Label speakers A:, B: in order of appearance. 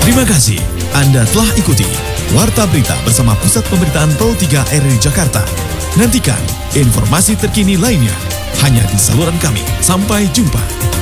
A: Terima kasih Anda telah ikuti Warta Berita bersama Pusat Pemberitaan Pro 3 RRI Jakarta. Nantikan informasi terkini lainnya hanya di saluran kami. Sampai jumpa.